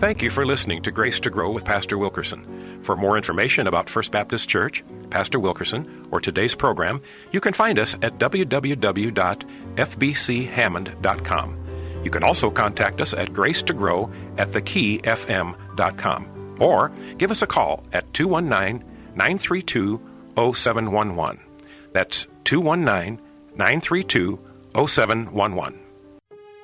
Thank you for listening to Grace to Grow with Pastor Wilkerson. For more information about First Baptist Church, Pastor Wilkerson, or today's program, you can find us at www.fbchammond.com. You can also contact us at gracetogrow@thekeyfm.com or give us a call at 219-932-0711. That's 219-932-0711.